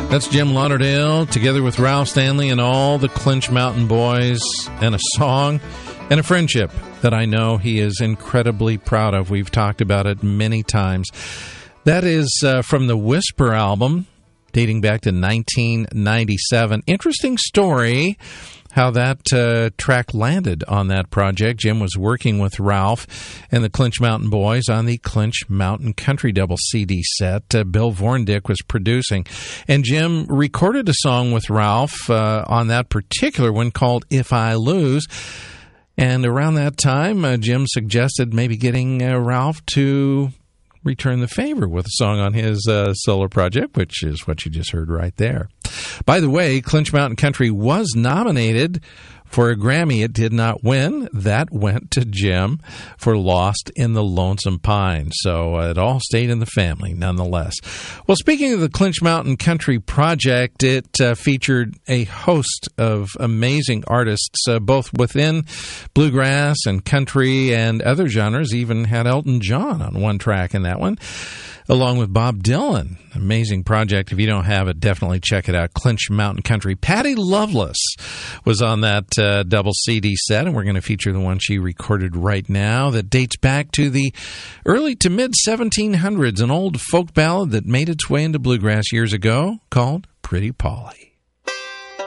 That's Jim Lauderdale, together with Ralph Stanley and all the Clinch Mountain Boys, and a song and a friendship that I know he is incredibly proud of. We've talked about it many times. That is from the Whisper album, dating back to 1997. Interesting story how that track landed on that project. Jim was working with Ralph and the Clinch Mountain Boys on the Clinch Mountain Country double CD set. Bill Vorndick was producing, and Jim recorded a song with Ralph on that particular one called If I Lose. And around that time, Jim suggested maybe getting Ralph to return the favor with a song on his solo project, which is what you just heard right there. By the way, Clinch Mountain Country was nominated for a Grammy. It did not win. That went to Jim for Lost in the Lonesome Pine. So it all stayed in the family nonetheless. Well, speaking of the Clinch Mountain Country project, it featured a host of amazing artists, both within bluegrass and country and other genres. Even had Elton John on one track in that one, along with Bob Dylan. Amazing project. If you don't have it, definitely check it out. Clinch Mountain Country. Patty Loveless was on that double CD set, and we're going to feature the one she recorded right now that dates back to the early to mid-1700s, an old folk ballad that made its way into bluegrass years ago called Pretty Polly.